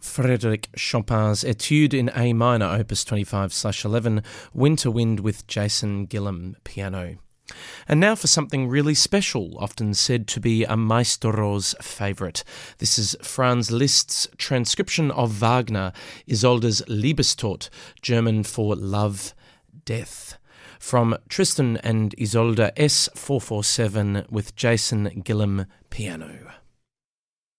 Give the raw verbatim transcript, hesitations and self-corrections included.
Frédéric Chopin's Etude in A minor, opus twenty-five slash eleven, Winter Wind with Jason Gillam, piano. And now for something really special, often said to be a maestro's favourite. This is Franz Liszt's transcription of Wagner, Isolde's Liebestod, German for love, death. From Tristan and Isolde S four forty-seven with Jason Gillam, piano.